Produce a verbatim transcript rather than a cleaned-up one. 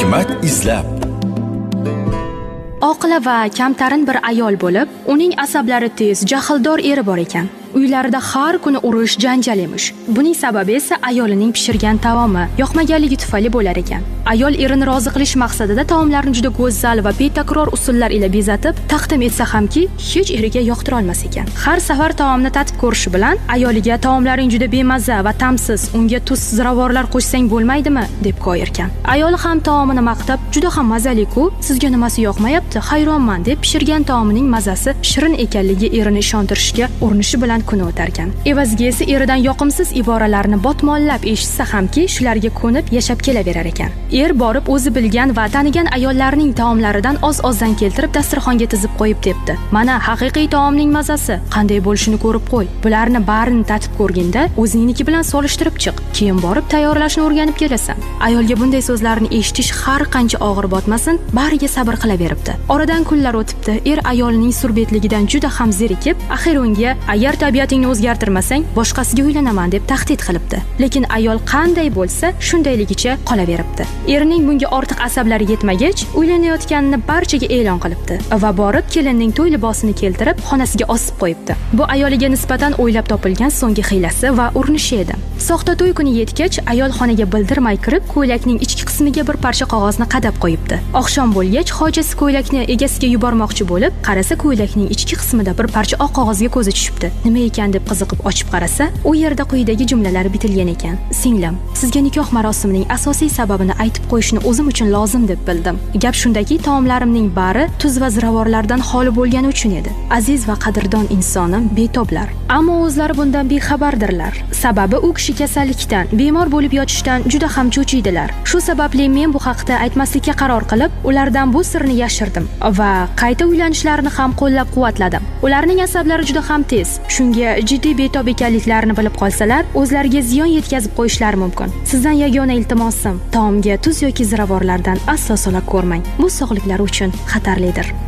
hikmat izlab. Oqila va kamtarin bir ayol bo'lib, uning asablari tez, jahldor eri bor ekan. Uylarida har kuni urush, janjal emish. Buning sababi esa ayolining pishirgan taomi yoqmaganligi tufayli bo'lar ekan. Ayol erini rozi qilish maqsadida taomlarni juda go'zal va betakror usullar ila bezatib taqdim etsa hamki, hech eriga yoqtira olmas ekan. Har safar taomni tatib ko'rishi bilan ayoliga taomlaring juda bemaza va ta'msiz, unga tuz, ziravorlar qo'shsang bo'lmaydimi deb qo'yirkan. Ayoli ham taomini maqtab, juda ham mazali-ku, sizga nimasi yoqmayapti, hayronman deb pishirgan taomining mazasi shirin ekanligi erini ishontirishga urinishi bilan kuni o'tarkan. Evaziga esa eridan yoqimsiz iboralarni botmonlab eshitsa hamki, shularga ko'nib yashab kelaverar ekan. Er borib o'zi bilgan va tanigan ayollarning taomlaridan oz-ozdan keltirib dasturxonga tizib qo'yib debdi. Mana haqiqiy taomning mazasi, qanday bo'lishini ko'rib qo'y. Bularni barini tatib ko'rganda o'zingniki bilan solishtirib chiq. Keyin borib tayyorlashni o'rganib kelasan. Ayolga bunday so'zlarni eshitish har qancha og'ir botmasin, bariga sabr qilaveribdi. Oradan kunlar o'tibdi. Er ayolining surbetligidan juda ham zerikib, axir unga agar tabiatingni o'zgartirmasang, boshqasiga uylanaman deb tahdid qilibdi. Lekin ayol qanday bo'lsa, shundayligicha qolaveribdi. Erining bunga ortiq asablari yetmagach, uylanayotganini barchaga e'lon qilibdi va borib kelinning to'y libosini keltirib, xonasiga osib qo'yibdi. Bu ayoliga nisbatan o'ylab topilgan so'nggi hiylasi va urinishi edi. Soxta to'y kuni yetgach, ayol xonaga bildirmay kirib, ko'ylakning ichki qismiga bir parcha qog'ozni qadab qo'yibdi. Oqshom bo'lgach, hojasi ko'ylakni egasiga yubormoqchi bo'lib, qarasa ko'ylakning ichki qismida bir parcha oq qog'ozga ko'zi tushibdi. Nima ekan deb qiziqib ochib qarasa, u yerda quyidagi jumlalar bitilgan ekan. Singlim, sizga nikoh marosimining asosiy sababini aytib qo'yishni o'zim uchun lozim deb bildim. Gap shundaki, taomlarimning bari tuz va ziravorlardan xoli bo'lgani uchun edi. Aziz va qadrdon insonim, betoblar. Ammo o'zlari bundan bexabardirlar. Sababi u kishi kasallikdan, bemor bo'lib yotishdan juda ham cho'chiydilar. Shu sababli men bu haqda aytmaslikka qaror qilib, ulardan bu sirni yashirdim va qayta uylanishlarini ham qo'llab-quvvatladim. Ularning asablari juda ham tez. Shunga jiddiy betob ekanliklarini bilib qolsalar, o'zlariga ziyon yetkazib qo'yishlari mumkin. Sizdan yagona iltimosim, taomga tuz yoki ziravorlardan aslo sola ko'rmang. Bu sog'liklari uchun xatarlidir.